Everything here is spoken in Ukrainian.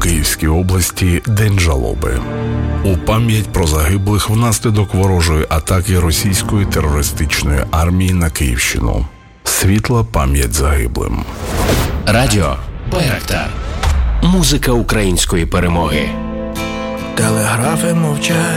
Київській області День жалоби. У пам'ять про загиблих внаслідок ворожої атаки російської терористичної армії на Київщину. Світла пам'ять загиблим. Радіо Байрактар. Музика української перемоги. Телеграфи мовчать,